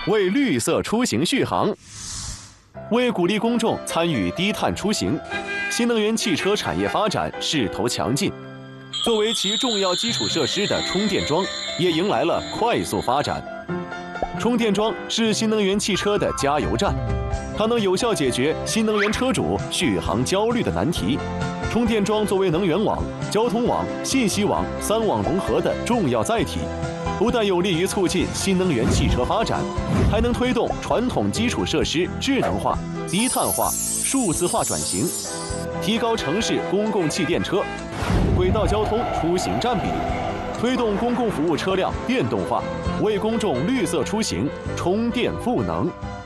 为绿色出行续航。为鼓励公众参与低碳出行，新能源汽车产业发展势头强劲。作为其重要基础设施的充电桩，也迎来了快速发展。充电桩是新能源汽车的加油站，它能有效解决新能源车主续航焦虑的难题。充电桩作为能源网、交通网、信息网3网融合的重要载体，不但有利于促进新能源汽车发展，还能推动传统基础设施智能化、低碳化、数字化转型，提高城市公共汽电车、轨道交通出行占比，推动公共服务车辆电动化，为公众绿色出行充电赋能。